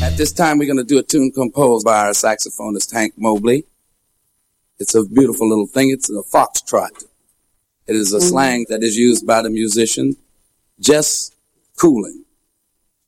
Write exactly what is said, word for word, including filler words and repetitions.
At this time, we're going to do a tune composed by our saxophonist, Hank Mobley. It's a beautiful little thing. It's a foxtrot. It is a slang that is used by the musician, Jess Cooling.